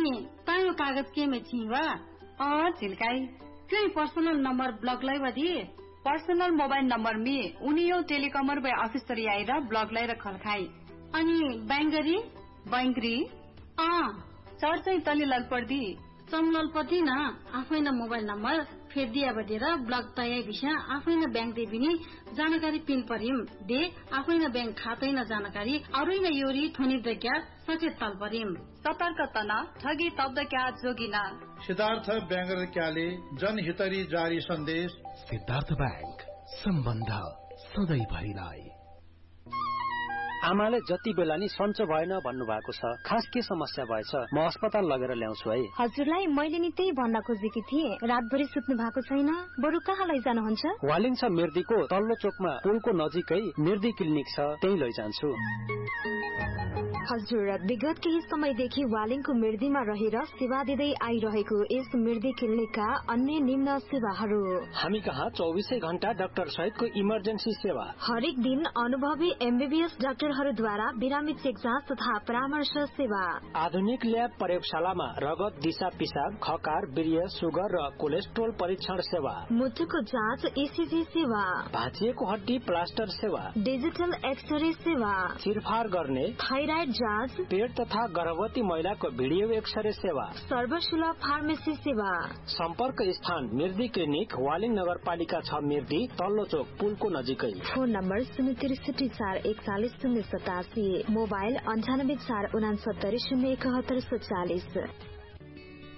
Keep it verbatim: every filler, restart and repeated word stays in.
तायो कागज के में छीवा अ झिल्काई क्यों पर्सनल नंबर ब्लॉक लाई बदी पर्सनल मोबाइल नंबर में उनियो टेलिकॉमर बे ऑफिस तरी आएर ब्लॉक लाई रखल खाई अनि बैंगरी बैंगरी अ चर चाहिँ तली ललपर्दी चमलल पति न आफैन मोबाइल नंबर फेर दिया बदेर ब्लॉक तय विषय आफैन बैंक दे बिनी जानकारी पिन परिम दे आफैन बैंक खातै न जानकारी अरुइन योरी थोनी दक्या सचेत तल परिम सतर्क तना ठगी तब्द क्या जोगिना सिद्धार्थ बैंगर क्याले जनहितरी जारी सन्देश सिद्धार्थ बैंक सम्बन्ध सधैँ भरिलाई। आमाले जति बेला नि सन्चो भएन भन्नु भएको छ, खास के समस्या भएछ म अस्पताल लगेर ल्याउँछु है। हजुरलाई मैले नि त्यही भन्न खोजेकी थिएँ, रातभरि सुत्नु भएको छैन, बरु कहाँ लैजानुहुन्छ? वालिङ छ मिर्दीको तल्लो चोकमा पुलको नजिकै मिर्दी क्लिनिक छ, त्यही लैजान्छु। हजुर, विगत केही समयदेखि वालिङको मिर्दीमा रहेर सेवा दिँदै आइरहेको यस मिर्दी क्लिनिकका अन्य निम्न सेवाहरू। हामी कहाँ चौबीसै घण्टा डाक्टर सहितको इमर्जेन्सी सेवा, हरेक दिन अनुभवी एमबीबीएस डाक्टरहरूद्वारा बिरामी चेक जाँच तथा परामर्श सेवा, आधुनिक ल्याब प्रयोगशालामा रगत, दिशा पिसाब, खकार, वीर्य, सुगर र कोलेस्ट्रोल परीक्षण सेवा, मुटुको जाँच, ईसीजी सेवा, भाँचिएको हड्डी प्लास्टर सेवा, डिजिटल एक्सरे सेवा, चिरफार गर्ने, थाइराइड जाँच, पेट तथा गर्भवती महिलाको भिडियो एक्सरे सेवा, सर्वसुलभ फार्मेसी सेवा। सम्पर्क स्थान मिर्दी क्लिनिक, वालिङ नगरपालिका छ मिर्दी, तल्लो चोक पुलको नजिकै। फोन नम्बर शून्य त्रिसठी चार एकचालिस शून्य सतासी, मोबाइल अन्ठानब्बे चार उनासत्तरी शून्य एकहत्तर सत्तालिस।